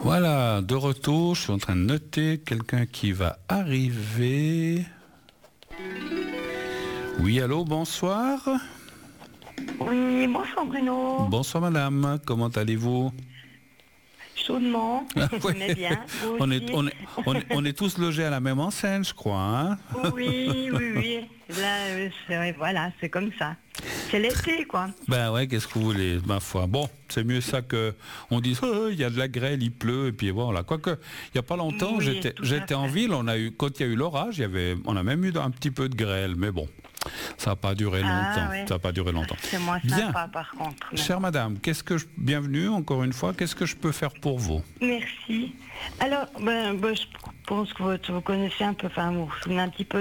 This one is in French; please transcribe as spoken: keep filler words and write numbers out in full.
Voilà, de retour, je suis en train de noter quelqu'un qui va arriver. Oui, allô, bonsoir. Oui, bonsoir Bruno. Bonsoir madame, comment allez-vous? Chaudement, Ah, ouais. mais bien. Vous on, aussi. est, on, est, on, est, on est tous logés à la même enseigne, je crois. Hein. Oui, oui, oui. Là, euh, c'est, voilà, c'est comme ça. C'est l'été, quoi. Ben ouais, qu'est-ce que vous voulez, ma foi. Bon, c'est mieux ça que on dise oh, il y a de la grêle, il pleut, et puis voilà. Quoique, il n'y a pas longtemps, Oui, j'étais, tout à j'étais en fait. ville, on a eu, quand il y a eu l'orage, il y avait, on a même eu un petit peu de grêle, mais bon, ça n'a pas duré Ah, longtemps. ouais. Ça n'a pas duré longtemps. C'est moins Bien. sympa, par contre. mais- Chère madame, qu'est-ce que je... bienvenue encore une fois, qu'est-ce que je peux faire pour vous? Merci. Alors, ben, ben, je pense que vous, vous connaissez un peu, enfin, vous vous souvenez un petit peu